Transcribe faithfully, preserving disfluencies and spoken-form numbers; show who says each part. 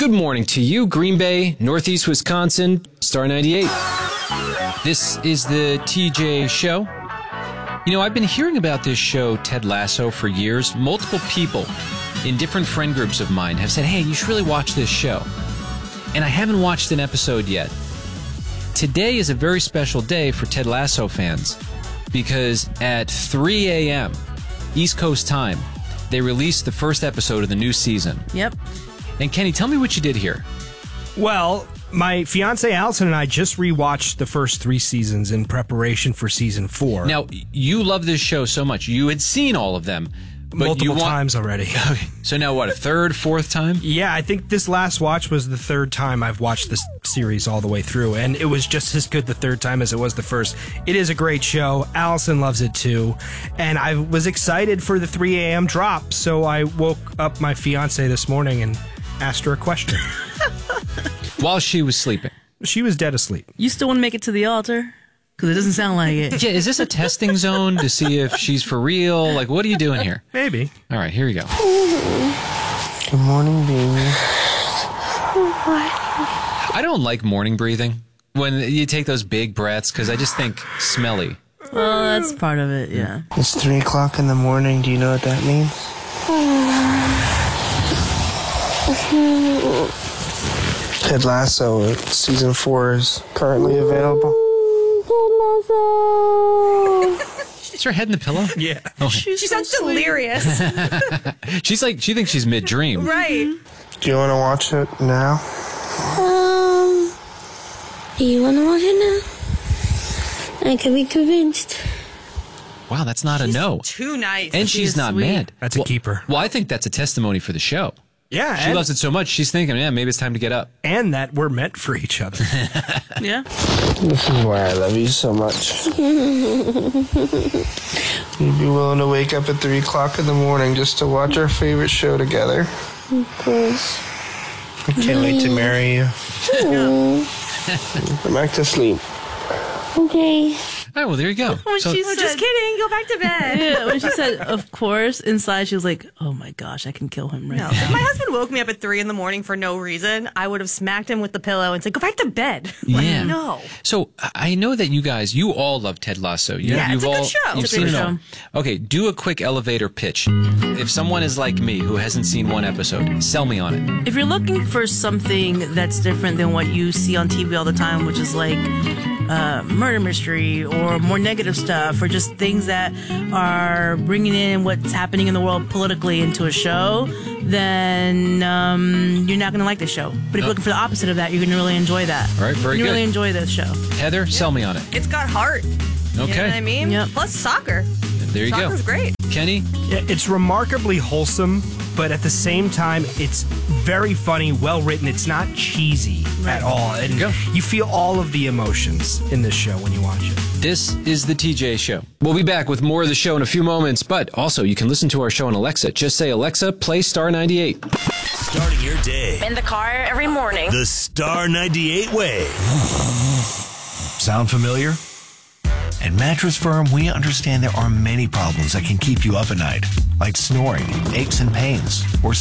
Speaker 1: Good morning to you, Green Bay, Northeast Wisconsin, Star ninety-eight. This is the T J Show. You know, I've been hearing about this show, Ted Lasso, for years. Multiple people in different friend groups of mine have said, hey, you should really watch this show. And I haven't watched an episode yet. Today is a very special day for Ted Lasso fans because at three a.m. East Coast time, they released the first episode of the new season.
Speaker 2: Yep.
Speaker 1: And Kenny, tell me what you did here.
Speaker 3: Well, my fiance Allison and I just rewatched the first three seasons in preparation for season four.
Speaker 1: Now, you love this show so much. You had seen all of them. But
Speaker 3: Multiple
Speaker 1: you want...
Speaker 3: times already.
Speaker 1: Okay. So now what, a third, fourth time?
Speaker 3: Yeah, I think this last watch was the third time I've watched this series all the way through, and it was just as good the third time as it was the first. It is a great show. Allison loves it too, and I was excited for the three a.m. drop, so I woke up my fiance this morning and asked her a question.
Speaker 1: While she was sleeping.
Speaker 3: She was dead asleep.
Speaker 2: You still want to make it to the altar? Because it doesn't sound like it.
Speaker 1: Yeah, is this a testing zone to see if she's for real? Like, what are you doing here?
Speaker 3: Maybe.
Speaker 1: All right, here we go.
Speaker 4: Good morning, baby.
Speaker 1: I don't like morning breathing when you take those big breaths because I just think smelly.
Speaker 2: Well, that's part of it, yeah.
Speaker 4: It's three o'clock in the morning. Do you know what that means? Ted Lasso, season four is currently available.
Speaker 1: Is her head in the pillow?
Speaker 3: Yeah.
Speaker 1: Okay.
Speaker 5: She sounds delirious.
Speaker 1: She's like, she thinks she's mid-dream.
Speaker 5: Right.
Speaker 4: Do you want to watch it now?
Speaker 6: Um, do you want to watch it now? I can be convinced.
Speaker 1: Wow, that's not
Speaker 5: She's
Speaker 1: a no.
Speaker 5: Too nice.
Speaker 1: And
Speaker 2: She
Speaker 1: she's
Speaker 2: is
Speaker 1: not
Speaker 2: sweet.
Speaker 1: mad.
Speaker 3: That's a
Speaker 1: well,
Speaker 3: keeper.
Speaker 1: Well, I think that's a testimony for the show.
Speaker 3: Yeah.
Speaker 1: She
Speaker 3: and,
Speaker 1: loves it so much, she's thinking, yeah, maybe it's time to get up.
Speaker 3: and that we're meant for each other.
Speaker 2: Yeah?
Speaker 4: This is why I love you so much. You'd be willing to wake up at three o'clock in the morning just to watch our favorite show together.
Speaker 6: Of course.
Speaker 4: I can't wait to marry you. Go back to sleep.
Speaker 6: Okay.
Speaker 1: All right, well, there you go.
Speaker 2: When
Speaker 1: So-
Speaker 2: she
Speaker 5: Oh,
Speaker 2: said,
Speaker 5: just kidding. Go back to bed.
Speaker 2: yeah, when she said, of course, inside she was like, oh my gosh, I can kill him right
Speaker 5: No.
Speaker 2: now.
Speaker 5: If my husband woke me up at three in the morning for no reason, I would have smacked him with the pillow and said, go back to bed. Like,
Speaker 1: Yeah.
Speaker 5: no.
Speaker 1: So I know that you guys, you all love Ted Lasso. You,
Speaker 5: Yeah,
Speaker 1: you've
Speaker 5: it's a good
Speaker 1: all,
Speaker 5: show.
Speaker 1: You've
Speaker 2: It's a
Speaker 1: seen
Speaker 2: great
Speaker 1: it all.
Speaker 2: show.
Speaker 1: Okay, do a quick elevator pitch. If someone is like me who hasn't seen one episode, sell me on it.
Speaker 2: If you're looking for something that's different than what you see on T V all the time, which is like uh, murder mystery or more negative stuff or just things that are bringing in what's happening in the world politically into a show, then um, you're not going to like the show. But if you're looking for the opposite of that, you're going to really enjoy that.
Speaker 1: All right, very
Speaker 2: you
Speaker 1: good.
Speaker 2: really enjoy this show.
Speaker 1: Heather, sell me on it.
Speaker 5: It's got heart.
Speaker 1: Okay.
Speaker 5: You know what I mean?
Speaker 2: Yep.
Speaker 5: Plus soccer.
Speaker 1: There you
Speaker 5: Soccer's
Speaker 1: go.
Speaker 5: great.
Speaker 1: Kenny?
Speaker 3: Yeah, it's remarkably wholesome, but at the same time, it's very funny, well written. It's not cheesy at all. And
Speaker 1: Go.
Speaker 3: you feel all of the emotions in this show when you watch it.
Speaker 1: This is the T J Show. We'll be back with more of the show in a few moments, but also you can listen to our show on Alexa. Just say, Alexa, play Star ninety-eight.
Speaker 7: Starting your day
Speaker 8: In the car every morning.
Speaker 7: the Star ninety-eight way. Sound familiar? At Mattress Firm, we understand there are many problems that can keep you up at night, like snoring, aches and pains, or